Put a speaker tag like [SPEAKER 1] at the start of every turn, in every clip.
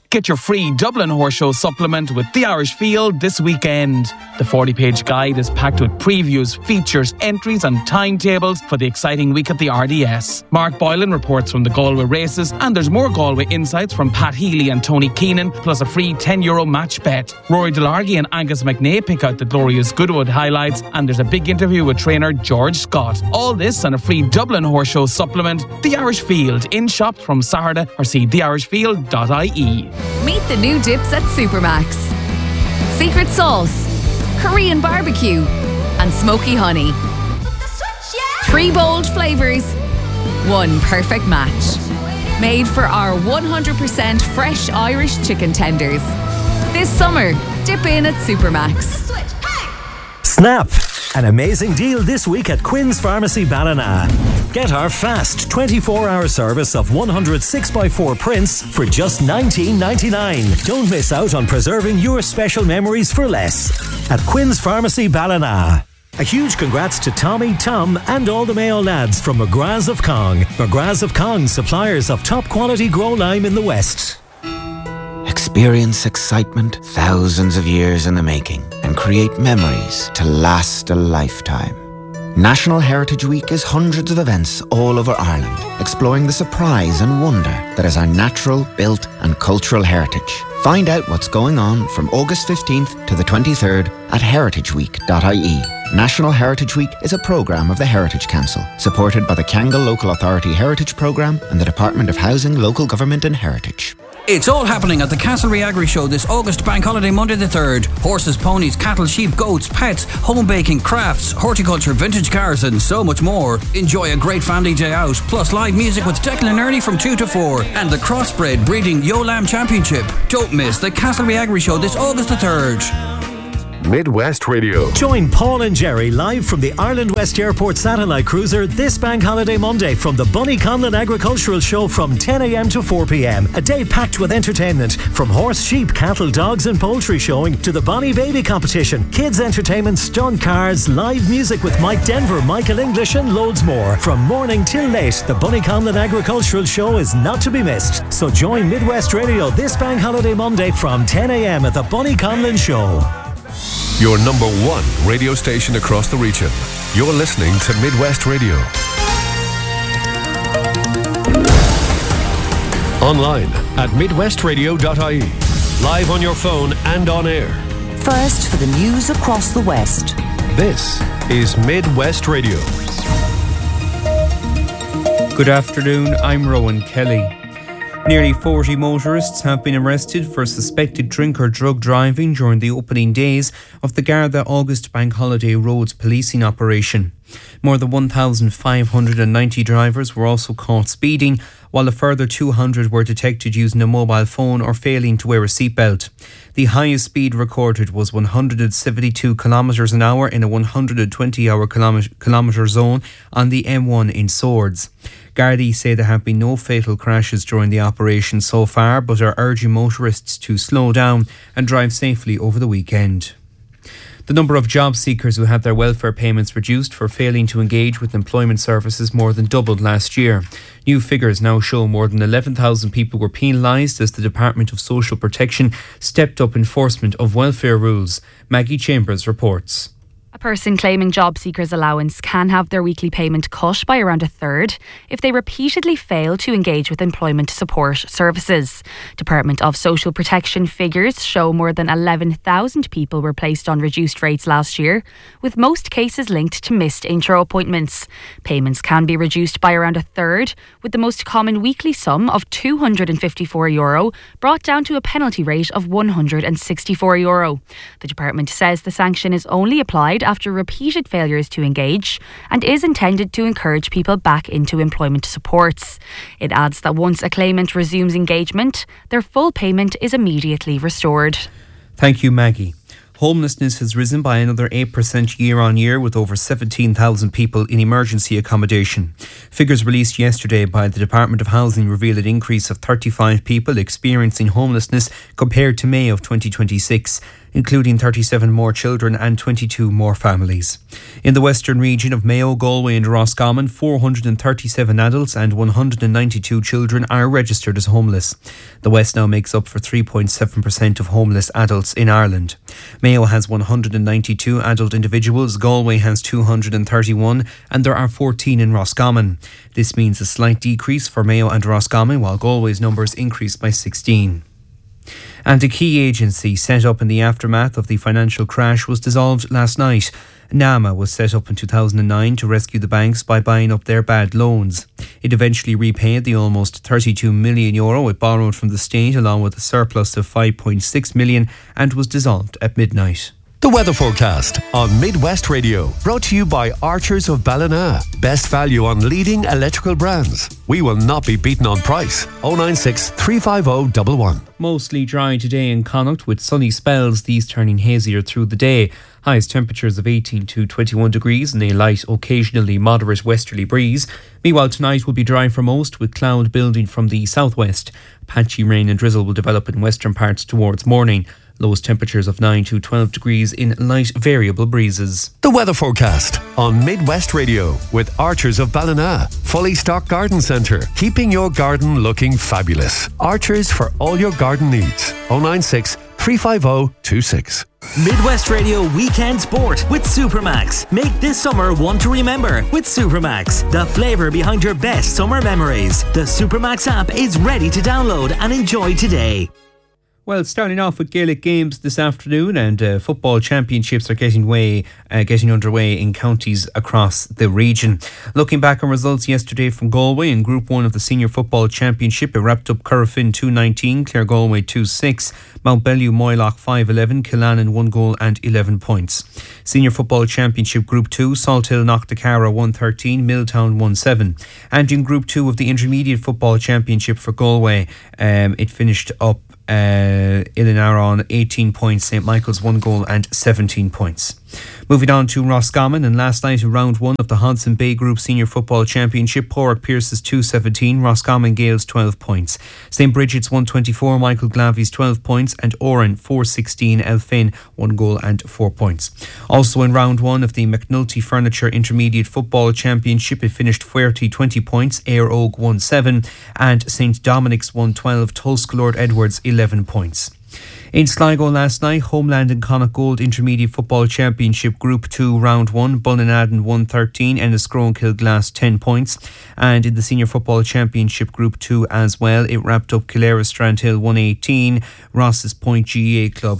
[SPEAKER 1] Get your free Dublin Horse Show supplement with The Irish Field this weekend. The 40-page guide is packed with previews, features, entries and timetables for the exciting week at the RDS. Mark Boylan reports from the Galway races, and there's more Galway insights from Pat Healy and Tony Keenan, plus a free €10 match bet. Rory Delargy and Angus McNay pick out the glorious Goodwood highlights, and there's a big interview with trainer George Scott. All this and a free Dublin Horse Show supplement, The Irish Field, in shops from Saturday, or see theirishfield.ie.
[SPEAKER 2] Meet the new dips at Supermax. Secret sauce, Korean barbecue, and smoky honey. 3 bold flavours, 1 perfect match. Made for our 100% fresh Irish chicken tenders. This summer, dip in at Supermax.
[SPEAKER 3] Snap! An amazing deal this week at Quinn's Pharmacy Ballina. Get our fast 24-hour service of 100 6x4 prints for just $19.99. Don't miss out on preserving your special memories for less at Quinn's Pharmacy Ballina. A huge congrats to Tommy, Tom and all the Mayo lads from McGrath's of Cong. McGrath's of Cong, suppliers of top quality grow lime in the West.
[SPEAKER 4] Experience excitement thousands of years in the making and create memories to last a lifetime. National Heritage Week is hundreds of events all over Ireland, exploring the surprise and wonder that is our natural, built and cultural heritage. Find out what's going on from August 15th to the 23rd at heritageweek.ie. National Heritage Week is a programme of the Heritage Council, supported by the Kangol Local Authority Heritage Programme and the Department of Housing, Local Government and Heritage.
[SPEAKER 5] It's all happening at the Castlereagh Agri Show this August Bank Holiday Monday the 3rd. Horses, ponies, cattle, sheep, goats, pets, home baking, crafts, horticulture, vintage cars and so much more. Enjoy a great family day out, plus live music with Declan and Ernie from 2 to 4 and the Crossbred Breeding Yo Lamb Championship. Don't miss the Castlereagh Agri Show this August the 3rd.
[SPEAKER 6] Midwest Radio.
[SPEAKER 3] Join Paul and Jerry live from the Ireland West Airport Satellite Cruiser this Bank Holiday Monday from the Bunny Conlon Agricultural Show from 10 a.m. to 4 p.m. A day packed with entertainment from horse, sheep, cattle, dogs and poultry showing to the Bonnie Baby competition, kids entertainment, stunt cars, live music with Mike Denver, Michael English and loads more. From morning till late, the Bunny Conlon Agricultural Show is not to be missed. So join Midwest Radio this Bank Holiday Monday from 10 a.m. at the Bunny Conlon Show.
[SPEAKER 6] Your number one radio station across the region. You're listening to Midwest Radio. Online at midwestradio.ie. Live on your phone and on air.
[SPEAKER 7] First for the news across the West.
[SPEAKER 6] This is Midwest Radio.
[SPEAKER 8] Good afternoon, I'm Rowan Kelly. Nearly 40 motorists have been arrested for suspected drink or drug driving during the opening days of the Garda August Bank Holiday Roads policing operation. More than 1,590 drivers were also caught speeding, while a further 200 were detected using a mobile phone or failing to wear a seatbelt. The highest speed recorded was 172 kilometres an hour in a 120 kilometre zone on the M1 in Swords. Gardaí say there have been no fatal crashes during the operation so far, but are urging motorists to slow down and drive safely over the weekend. The number of job seekers who had their welfare payments reduced for failing to engage with employment services more than doubled last year. New figures now show more than 11,000 people were penalised as the Department of Social Protection stepped up enforcement of welfare rules. Maggie Chambers reports.
[SPEAKER 9] A person claiming job seekers allowance can have their weekly payment cut by around a third if they repeatedly fail to engage with employment support services. Department of Social Protection figures show more than 11,000 people were placed on reduced rates last year, with most cases linked to missed intro appointments. Payments can be reduced by around a third, with the most common weekly sum of €254 brought down to a penalty rate of €164. The department says the sanction is only applied after repeated failures to engage and is intended to encourage people back into employment supports. It adds that once a claimant resumes engagement, their full payment is immediately restored.
[SPEAKER 8] Thank you, Maggie. Homelessness has risen by another 8% year on year, with over 17,000 people in emergency accommodation. Figures released yesterday by the Department of Housing reveal an increase of 35 people experiencing homelessness compared to May of 2026. including 37 more children and 22 more families. In the western region of Mayo, Galway and Roscommon, 437 adults and 192 children are registered as homeless. The West now makes up for 3.7% of homeless adults in Ireland. Mayo has 192 adult individuals, Galway has 231 and there are 14 in Roscommon. This means a slight decrease for Mayo and Roscommon, while Galway's numbers increased by 16. And a key agency set up in the aftermath of the financial crash was dissolved last night. NAMA was set up in 2009 to rescue the banks by buying up their bad loans. It eventually repaid the almost €32 million it borrowed from the state, along with a surplus of €5.6 million, and was dissolved at midnight.
[SPEAKER 6] The weather forecast on Midwest Radio, brought to you by Archers of Ballina. Best value on leading electrical brands. We will not be beaten on price. 096 350 111.
[SPEAKER 8] Mostly dry today in Connacht, with sunny spells, these turning hazier through the day. Highest temperatures of 18 to 21 degrees and a light, occasionally moderate westerly breeze. Meanwhile, tonight will be dry for most, with cloud building from the southwest. Patchy rain and drizzle will develop in western parts towards morning. Lowest temperatures of 9 to 12 degrees in light variable breezes.
[SPEAKER 6] The weather forecast on Midwest Radio with Archers of Ballina. Fully stocked garden centre, keeping your garden looking fabulous. Archers for all your garden needs. 096 350 26.
[SPEAKER 10] Midwest Radio Weekend Sport with Supermax. Make this summer one to remember with Supermax, the flavour behind your best summer memories. The Supermax app is ready to download and enjoy today.
[SPEAKER 8] Well, starting off with Gaelic games this afternoon, and football championships are getting underway in counties across the region. Looking back on results yesterday from Galway in Group 1 of the Senior Football Championship, it wrapped up Currafin 2-19, Clare Galway 2-6, Mountbellew Moylock 5-11, Killannon 1 goal and 11 points. Senior Football Championship Group 2, Salthill knocked Cara 1-13, Milltown 1-7. And in Group 2 of the Intermediate Football Championship for Galway, it finished up Illinaron 18 points, St Michael's 1 goal and 17 points. Moving on to Roscommon, and last night in round 1 of the Hodson Bay Group Senior Football Championship, Porrick Pierce's 2-17, Roscommon Gales 12 points. St Bridget's 1-24, Michael Glavy's 12 points, and Oran 4-16, Elfin 1 goal and 4 points. Also in round 1 of the McNulty Furniture Intermediate Football Championship, it finished Fuerty 20 points, Ayr Oak 1-7, and St Dominic's 1-12, Tulsk Lord Edwards 11 points. In Sligo last night, Homeland and Connacht Gold Intermediate Football Championship Group 2 Round 1, Bullinadden 1-13 and Enniscrone Kilglass 10 points. And in the Senior Football Championship Group 2 as well, it wrapped up Kildare Strandhill 1-18, Ross's Point GAA Club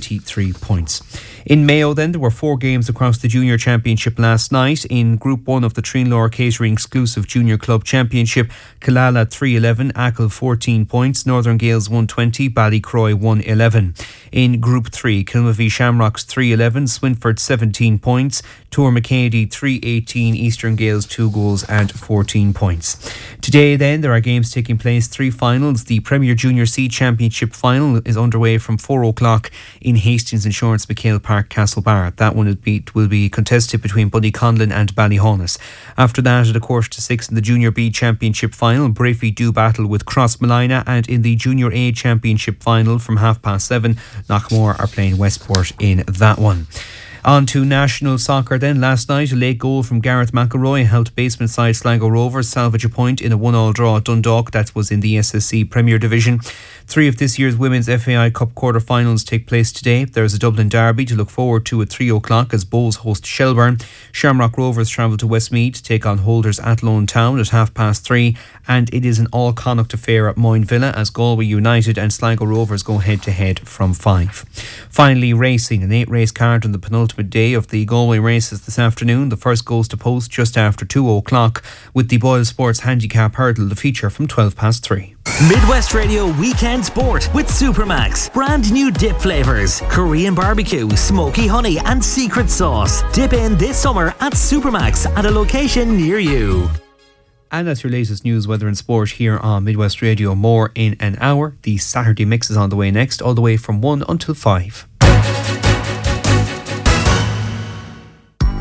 [SPEAKER 8] 23 points. In Mayo then, there were 4 games across the Junior Championship last night. In Group 1 of the Trinlore Catering Exclusive Junior Club Championship, Killala 3-11, Achill 14 points, Northern Gales 120, Ballycroy 1-11. In Group 3, Kilmavie Shamrocks 3-11, Swinford 17 points, Tour McCady 3-18, Eastern Gales 2 goals and 14 points. Today then, there are games taking place, 3 finals. The Premier Junior C Championship final is underway from 4 o'clock in Hastings Insurance McHale Park, Castlebar. That one will be contested between Bunnyconlin and Ballyhonus. After that, at 5:45 in the Junior B Championship final, Brafey do battle with Crossmolina, and in the Junior A Championship final from 7:30, Knockmore are playing Westport in that one. On to national soccer then. Last night, a late goal from Gareth McElroy helped basement side Sligo Rovers salvage a point in a 1-1 draw at Dundalk. That was in the SSC Premier Division. 3 of this year's Women's FAI Cup quarter-finals take place today. There's a Dublin derby to look forward to at 3 o'clock as Bowes host Shelbourne. Shamrock Rovers travel to Westmeath to take on holders Athlone Town at 3:30. And it is an all-Connacht affair at Moyne Villa as Galway United and Sligo Rovers go head-to-head from 5. Finally, racing. An 8-race card on the penultimate day of the Galway races this afternoon. The first goes to post just after 2 o'clock with the Boyle Sports Handicap Hurdle, the feature from 3:12.
[SPEAKER 10] Midwest Radio Weekend Sport with Supermax. Brand new dip flavours, Korean barbecue, smoky honey and secret sauce. Dip in this summer at Supermax at a location near you.
[SPEAKER 8] And that's your latest news, weather and sport here on Midwest Radio. More in an hour. The Saturday Mix is on the way next, all the way from 1 until 5.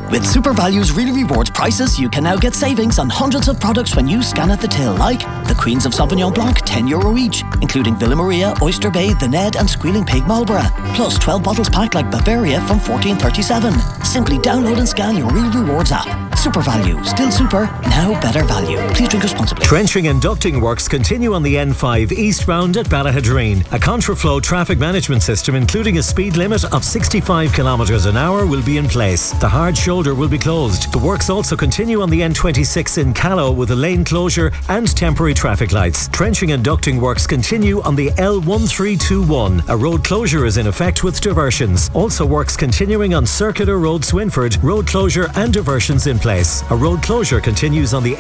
[SPEAKER 11] With Super Value's Real Rewards prices, you can now get savings on hundreds of products when you scan at the till, like the Queens of Sauvignon Blanc, €10 each, including Villa Maria, Oyster Bay, The Ned and Squealing Pig Marlborough. Plus 12 bottles packed like Bavaria from $14.37. Simply download and scan your Real Rewards app. Super Value, still super, now better value. Please drink responsibly.
[SPEAKER 3] Trenching and ducting works continue on the N5 eastbound at Ballahadreen. A contraflow traffic management system, including a speed limit of 65 kilometres an hour, will be in place. The hard shoulder will be closed. The works also continue on the N26 in Callow with a lane closure and temporary traffic lights. Trenching and ducting works continue on the L1321. A road closure is in effect with diversions. Also works continuing on Circular Road Swinford, road closure and diversions in place. A road closure continues on the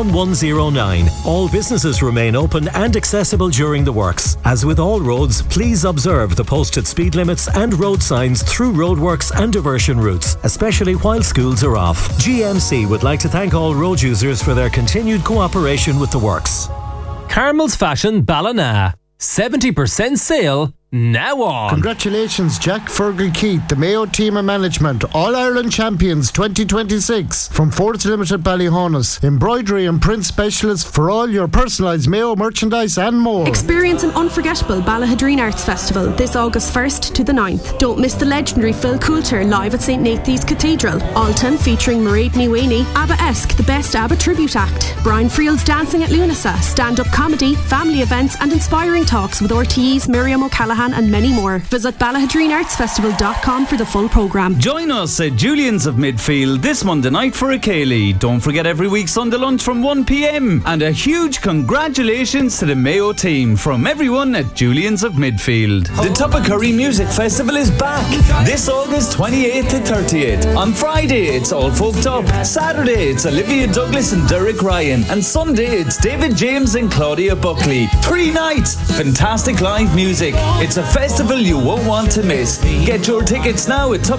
[SPEAKER 3] L1109. All businesses remain open and accessible during the works. As with all roads, please observe the posted speed limits and road signs through roadworks and diversion routes, especially while schools are off. GMC would like to thank all road users for their continued cooperation with the works.
[SPEAKER 12] Carmel's Fashion Ballina. 70% sale now on.
[SPEAKER 13] Congratulations, Jack Fergal Keith, the Mayo Team of Management, All-Ireland Champions 2026 from Fords Limited Ballyhonus. Embroidery and print specialists for all your personalised Mayo merchandise and more.
[SPEAKER 14] Experience an unforgettable Ballahadreen Arts Festival this August 1st to the 9th. Don't miss the legendary Phil Coulter live at St. Nathan's Cathedral. Alton featuring Mairead Niwani, ABBA-esque, the best ABBA tribute act. Brian Friel's Dancing at Lunasa, stand-up comedy, family events and inspiring talks with RTE's Miriam O'Callaghan and many more. Visit BallahadreenArtsFestival.com for the full programme.
[SPEAKER 15] Join us at Julian's of Midfield this Monday night for a Ceilidh. Don't forget every week Sunday lunch from 1 p.m. And a huge congratulations to the Mayo team from everyone at Julian's of Midfield. The Tubbercurry Music Festival is back this August 28th to 30th. On Friday it's All Folked Up. Saturday it's Olivia Douglas and Derek Ryan. And Sunday it's David James and Claudia Buckley. 3 nights, fantastic live music. It's a festival you won't want to miss. Get your tickets now at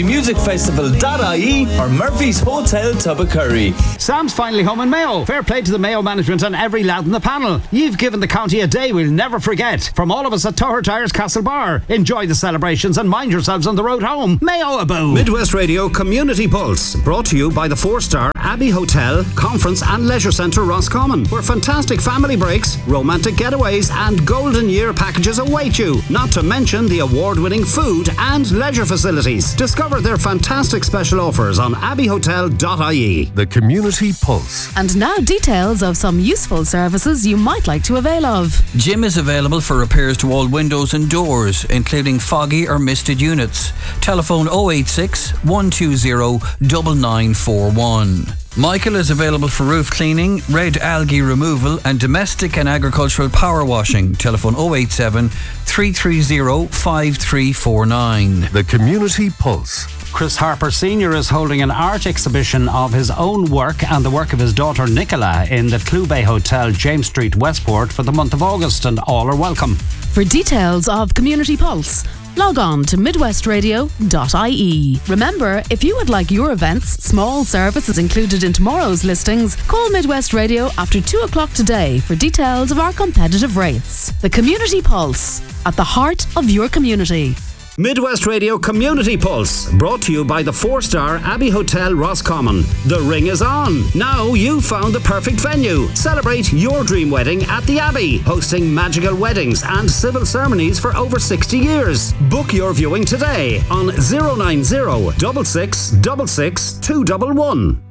[SPEAKER 15] tubbercurrymusicfestival.ie or Murphy's Hotel Tubbercurry.
[SPEAKER 16] Sam's finally home in Mayo. Fair play to the Mayo management and every lad in the panel. You've given the county a day we'll never forget. From all of us at Toher Tyres Castle Bar, enjoy the celebrations and mind yourselves on the road home. Mayo aboo.
[SPEAKER 17] Midwest Radio Community Pulse, brought to you by the 4-star Abbey Hotel, Conference and Leisure Centre Roscommon, where fantastic family breaks, romantic getaways and golden year packages await you. Not to mention the award-winning food and leisure facilities. Discover their fantastic special offers on abbeyhotel.ie.
[SPEAKER 6] The Community Pulse.
[SPEAKER 18] And now details of some useful services you might like to avail of.
[SPEAKER 5] Jim is available for repairs to all windows and doors, including foggy or misted units. Telephone 086 120 9941. Michael is available for roof cleaning, red algae removal and domestic and agricultural power washing. Telephone 087 330 5349.
[SPEAKER 6] The Community Pulse.
[SPEAKER 16] Chris Harper Sr. is holding an art exhibition of his own work and the work of his daughter Nicola in the Clube Hotel, James Street, Westport for the month of August, and all are welcome.
[SPEAKER 18] For details of Community Pulse, log on to midwestradio.ie. Remember, if you would like your events, small services included in tomorrow's listings, call Midwest Radio after 2 o'clock today for details of our competitive rates. The Community Pulse, at the heart of your community.
[SPEAKER 17] Midwest Radio Community Pulse, brought to you by the 4-star Abbey Hotel Roscommon. The ring is on. Now you've found the perfect venue. Celebrate your dream wedding at the Abbey, hosting magical weddings and civil ceremonies for over 60 years. Book your viewing today on 090 66 66 211.